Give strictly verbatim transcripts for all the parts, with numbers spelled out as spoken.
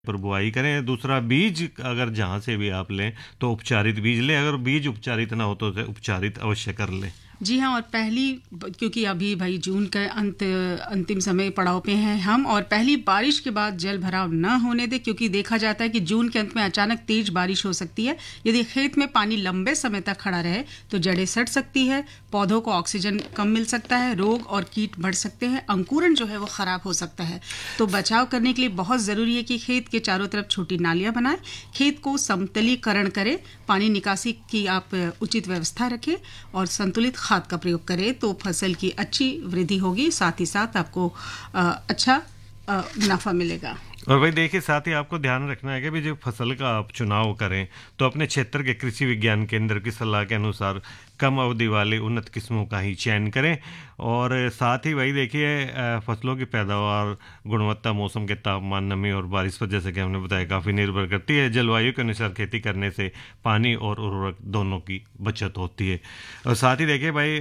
पर बुआई करें। दूसरा, बीज अगर जहाँ से भी आप लें तो उपचारित बीज लें, अगर बीज उपचारित ना हो तो उसे उपचारित अवश्य कर लें। जी हाँ, और पहली, क्योंकि अभी भाई जून का अंत अंतिम समय पड़ाव पे हैं हम, और पहली बारिश के बाद जल भराव न होने दे, क्योंकि देखा जाता है कि जून के अंत में अचानक तेज बारिश हो सकती है। यदि खेत में पानी लंबे समय तक खड़ा रहे तो जड़ें सड़ सकती है, पौधों को ऑक्सीजन कम मिल सकता है, रोग और कीट बढ़ सकते हैं, अंकुरन जो है वो खराब हो सकता है। तो बचाव करने के लिए बहुत ज़रूरी है कि खेत के चारों तरफ छोटी नालियाँ बनाएं, खेत को समतलीकरण करें, पानी निकासी की आप उचित व्यवस्था रखें और संतुलित खाद का प्रयोग करें तो फसल की अच्छी वृद्धि होगी, साथ ही साथ आपको आ, अच्छा आ, मुनाफा मिलेगा। और भाई देखिए, साथ ही आपको ध्यान रखना है कि भी जो फसल का आप चुनाव करें तो अपने क्षेत्र के कृषि विज्ञान केंद्र की सलाह के अनुसार कम अवधि वाले उन्नत किस्मों का ही चयन करें। और साथ ही भाई देखिए, फसलों की पैदावार, गुणवत्ता, मौसम के तापमान, नमी और बारिश पर, जैसे कि हमने बताया, काफ़ी निर्भर करती है। जलवायु के अनुसार खेती करने से पानी और उर्वरक दोनों की बचत होती है। और साथ ही देखिए भाई,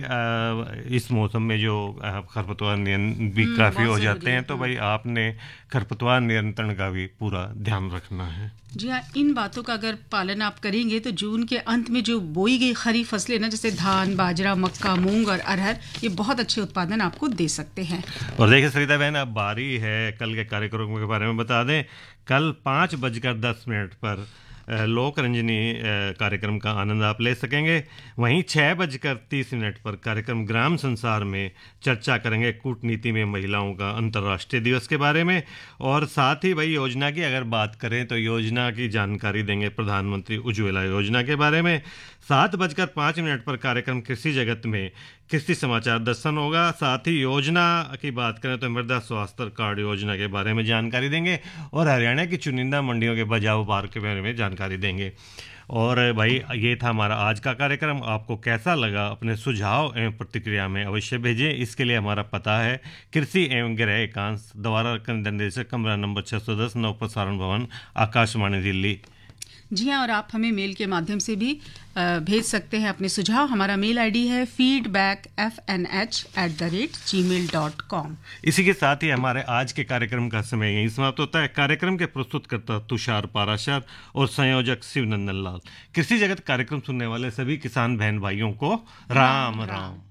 इस मौसम में जो खरपतवार नियंत्रण भी काफ़ी हो जाते हैं, तो भाई आपने खरपतवार नियंत्रण का भी पूरा ध्यान रखना है। जी हाँ, इन बातों का अगर पालन आप करेंगे तो जून के अंत में जो बोई गई खरीफ फसलें ना, जैसे धान, बाजरा, मक्का, मूंग और अरहर, ये बहुत अच्छे उत्पादन आपको दे सकते हैं। और देखिए सरिता बहन, अब बारी है कल के कार्यक्रमों के बारे में बता दें। कल पाँच बजकर दस मिनट पर लोक रंजनी कार्यक्रम का आनंद आप ले सकेंगे। वहीं छः बजकर तीस मिनट पर कार्यक्रम ग्राम संसार में चर्चा करेंगे कूटनीति में महिलाओं का अंतर्राष्ट्रीय दिवस के बारे में। और साथ ही भाई योजना की अगर बात करें तो योजना की जानकारी देंगे प्रधानमंत्री उज्ज्वला योजना के बारे में। सात बजकर पाँच मिनट पर कार्यक्रम कृषि जगत में कृषि समाचार दर्शन होगा। साथ ही योजना की बात करें तो मृदा स्वास्थ्य कार्ड योजना के बारे में जानकारी देंगे और हरियाणा की चुनिंदा मंडियों के बचाव भार के बारे में जानकारी देंगे। और भाई ये था हमारा आज का कार्यक्रम। आपको कैसा लगा, अपने सुझाव एवं प्रतिक्रिया में अवश्य भेजें। इसके लिए हमारा पता है कृषि एवं गृह एकांश, द्वारा निर्देशक, कमरा नंबर छः सौ दस, नव प्रसारण भवन, आकाशवाणी दिल्ली। जी हाँ, और आप हमें मेल के माध्यम से भी भेज सकते हैं अपने सुझाव। हमारा मेल आईडी है feedback F N H at the rate ji mail dot com. इसी के साथ ही हमारे आज के कार्यक्रम का समय यहीं समाप्त होता है। कार्यक्रम के प्रस्तुतकर्ता तुषार पाराशर और संयोजक शिवनंदन लाल। कृषि जगत कार्यक्रम सुनने वाले सभी किसान बहन भाइयों को राम राम, राम।